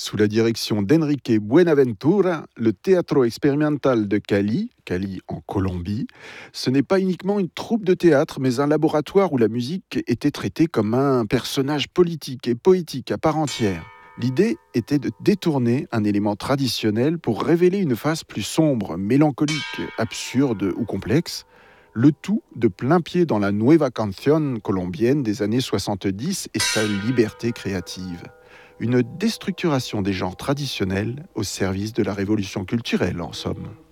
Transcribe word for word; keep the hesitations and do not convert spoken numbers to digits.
Sous la direction d'Enrique Buenaventura, le Teatro Experimental de Cali, Cali en Colombie, ce n'est pas uniquement une troupe de théâtre, mais un laboratoire où la musique était traitée comme un personnage politique et poétique à part entière. L'idée était de détourner un élément traditionnel pour révéler une face plus sombre, mélancolique, absurde ou complexe, le tout de plein pied dans la Nueva Canción colombienne des années soixante-dix et sa liberté créative. Une déstructuration des genres traditionnels au service de la révolution culturelle, en somme.